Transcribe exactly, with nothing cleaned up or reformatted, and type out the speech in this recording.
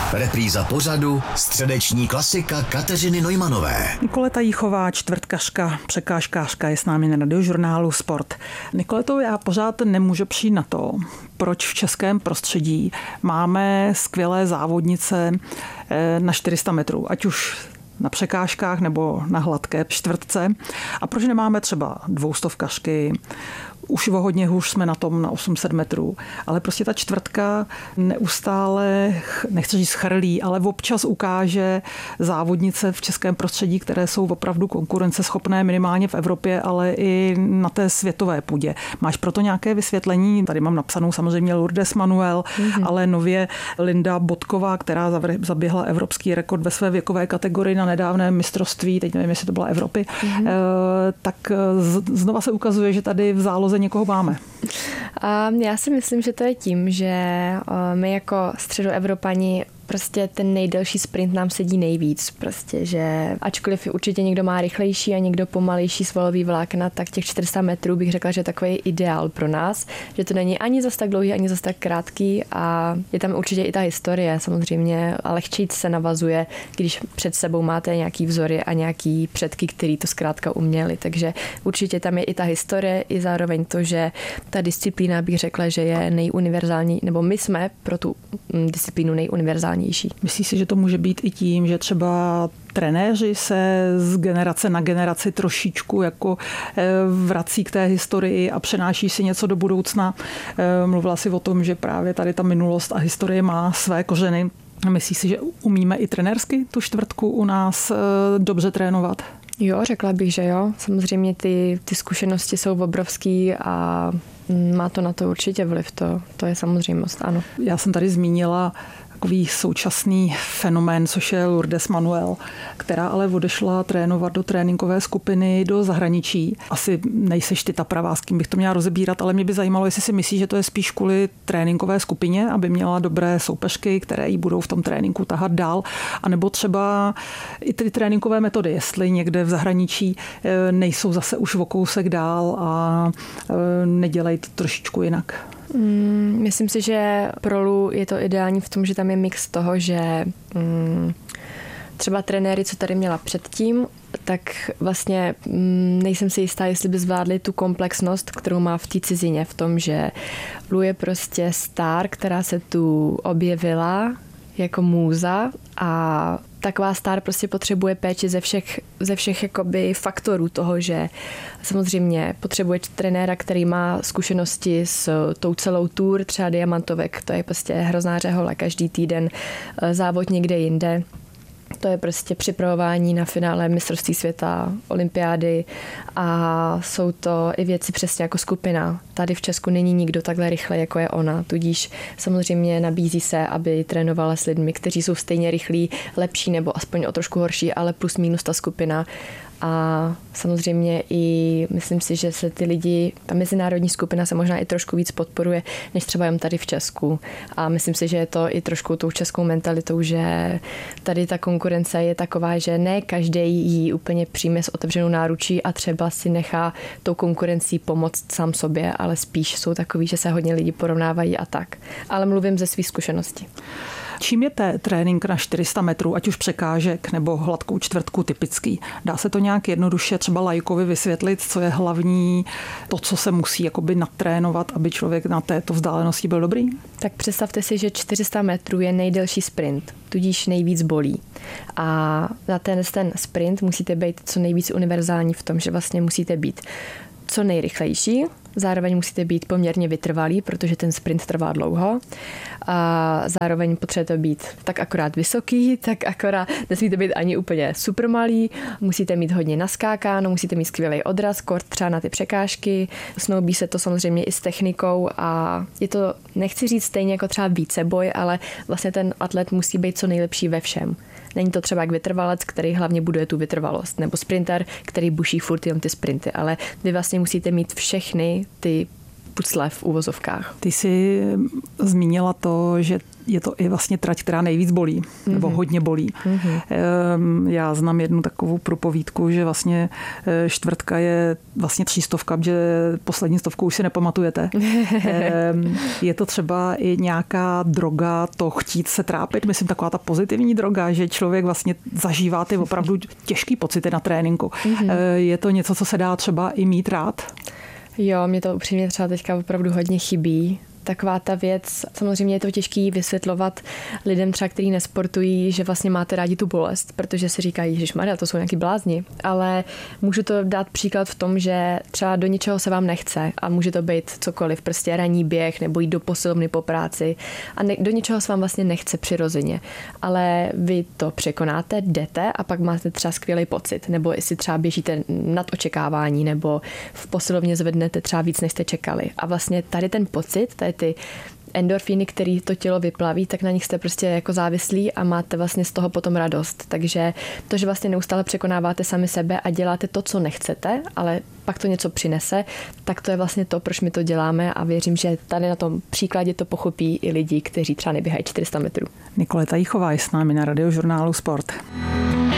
Repríza pořadu, středeční klasika Kateřiny Neumanové. Nikoleta Jíchová, čtvrtkařka, překážkářka je s námi na radiožurnálu Sport. Nikoleto, já pořád nemůžu přijít na to, proč v českém prostředí máme skvělé závodnice na čtyři sta metrů, ať už na překážkách nebo na hladké čtvrtce. A proč nemáme třeba dvoustovkařky, už o hodně hůř jsme na tom na osm set metrů, ale prostě ta čtvrtka neustále, nechci říct chrlí, ale občas ukáže závodnice v českém prostředí, které jsou opravdu konkurenceschopné minimálně v Evropě, ale i na té světové půdě. Máš proto nějaké vysvětlení? Tady mám napsanou samozřejmě Lourdes Manuel, mm-hmm. ale nově Linda Bodková, která zaběhla evropský rekord ve své věkové kategorii na nedávném mistrovství, teď nevím, jestli to byla Evropy, mm-hmm. tak znova se ukazuje, že tady v záloze někoho máme. A já si myslím, že to je tím, že my jako středoevropani prostě ten nejdelší sprint nám sedí nejvíc. Prostě, že ačkoliv určitě někdo má rychlejší a někdo pomalejší svalový vlákna, tak těch čtyři sta metrů bych řekla, že je takový ideál pro nás, že to není ani zas tak dlouhý, ani zas tak krátký a je tam určitě i ta historie samozřejmě a lehčí se navazuje, když před sebou máte nějaký vzory a nějaký předky, který to zkrátka uměli. Takže určitě tam je i ta historie, i zároveň to, že ta disciplína bych řekla, že je nejuniverzální, nebo my jsme pro tu disciplínu nejuniverzální. Myslíš si, že to může být i tím, že třeba trenéři se z generace na generaci trošičku jako vrací k té historii a přenáší si něco do budoucna? Mluvila si o tom, že právě tady ta minulost a historie má své kořeny. Myslíš si, že umíme i trenérsky tu čtvrtku u nás dobře trénovat? Jo, řekla bych, že jo. Samozřejmě ty, ty zkušenosti jsou obrovský a má to na to určitě vliv. To, to je samozřejmost, ano. Já jsem tady zmínila takový současný fenomén, což je Lourdes Manuel, která ale odešla trénovat do tréninkové skupiny do zahraničí. Asi nejseš ty ta pravá, s kým bych to měla rozebírat, ale mě by zajímalo, jestli si myslíš, že to je spíš kvůli tréninkové skupině, aby měla dobré soupeřky, které jí budou v tom tréninku tahat dál, anebo třeba i ty tréninkové metody, jestli někde v zahraničí nejsou zase už o kousek dál a nedělají to trošičku jinak. Mm, myslím si, že pro Lu je to ideální v tom, že tam je mix toho, že mm, třeba trenéry, co tady měla předtím, tak vlastně mm, nejsem si jistá, jestli by zvládli tu komplexnost, kterou má v té cizině, v tom, že Lu je prostě star, která se tu objevila jako můza a taková star prostě potřebuje péči ze všech, ze všech jakoby faktorů toho, že samozřejmě potřebuje trenéra, který má zkušenosti s tou celou tour, třeba diamantovek, to je prostě hrozná řehola, každý týden závod někde jinde. To je prostě připravování na finále mistrovství světa, olympiády a jsou to i věci přesně jako skupina. Tady v Česku není nikdo takhle rychle, jako je ona, tudíž samozřejmě nabízí se, aby trénovala s lidmi, kteří jsou stejně rychlí, lepší nebo aspoň o trošku horší, ale plus minus ta skupina. A samozřejmě i myslím si, že se ty lidi, ta mezinárodní skupina se možná i trošku víc podporuje, než třeba jen tady v Česku. A myslím si, že je to i trošku tou českou mentalitou, že tady ta konkurence je taková, že ne každý ji úplně přijme s otevřenou náručí a třeba si nechá tou konkurencí pomoct sám sobě, ale spíš jsou takový, že se hodně lidi porovnávají a tak. Ale mluvím ze svých zkušeností. Čím je té trénink na čtyři sta metrů, ať už překážek nebo hladkou čtvrtku typický? Dá se to nějak jednoduše třeba laikovi vysvětlit, co je hlavní, to, co se musí jakoby natrénovat, aby člověk na této vzdálenosti byl dobrý? Tak představte si, že čtyři sta metrů je nejdelší sprint, tudíž nejvíc bolí. A na ten, ten sprint musíte být co nejvíc univerzální v tom, že vlastně musíte být co nejrychlejší, zároveň musíte být poměrně vytrvalý, protože ten sprint trvá dlouho. A zároveň potřebujete být tak akorát vysoký, tak akorát nesmíte být ani úplně super malý, musíte mít hodně naskákáno, musíte mít skvělý odraz, kort třeba na ty překážky, snoubí se to samozřejmě i s technikou a je to, nechci říct stejně jako třeba víceboj, ale vlastně ten atlet musí být co nejlepší ve všem. Není to třeba jak vytrvalec, který hlavně buduje tu vytrvalost, nebo sprinter, který buší furt jenom ty sprinty, ale vy vlastně musíte mít všechny ty pucle v úvozovkách. Ty jsi zmínila to, že je to i vlastně trať, která nejvíc bolí, mm-hmm. nebo hodně bolí. Mm-hmm. Já znám jednu takovou propovídku, že vlastně čtvrtka je vlastně třístovka, že poslední stovku už si nepamatujete. Je to třeba i nějaká droga, to chtít se trápit, myslím taková ta pozitivní droga, že člověk vlastně zažívá ty opravdu těžký pocity na tréninku. Mm-hmm. Je to něco, co se dá třeba i mít rád? Jo, mě to upřímně třeba teďka opravdu hodně chybí. Taková ta věc, samozřejmě je to těžký vysvětlovat lidem třeba, kteří nesportují, že vlastně máte rádi tu bolest, protože si říkají, ježišmarja, to jsou nějaký blázni, ale můžu to dát příklad v tom, že třeba do něčeho se vám nechce a může to být cokoliv, prostě ranní běh nebo jít do posilovny po práci a ne, do něčeho se vám vlastně nechce přirozeně, ale vy to překonáte, jdete a pak máte třeba skvělý pocit, nebo jestli třeba běžíte nad očekávání, nebo v posilovně zvednete třeba víc, než jste čekali. A vlastně tady ten pocit, tady ty endorfíny, který to tělo vyplaví, tak na nich jste prostě jako závislí a máte vlastně z toho potom radost. Takže to, že vlastně neustále překonáváte sami sebe a děláte to, co nechcete, ale pak to něco přinese, tak to je vlastně to, proč my to děláme a věřím, že tady na tom příkladě to pochopí i lidi, kteří třeba neběhají čtyři sta metrů. Nikoleta Jíchová je s námi na Radiožurnálu Sport.